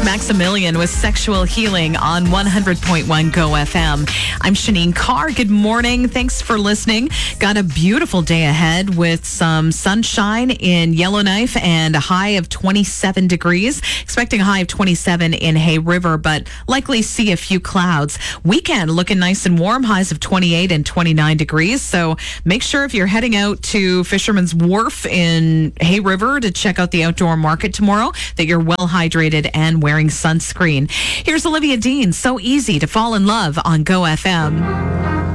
Maximilian with Sexual Healing on 100.1 Go FM. I'm Shanine Carr. Good morning. Thanks for listening. Got a beautiful day ahead with some sunshine in Yellowknife and a high of 27 degrees. Expecting a high of 27 in Hay River, but likely see a few clouds. Weekend looking nice and warm, highs of 28 and 29 degrees. So make sure if you're heading out to Fisherman's Wharf in Hay River to check out the outdoor market tomorrow, that you're well hydrated and wearing sunscreen. Here's Olivia Dean. So easy to fall in love on Go FM.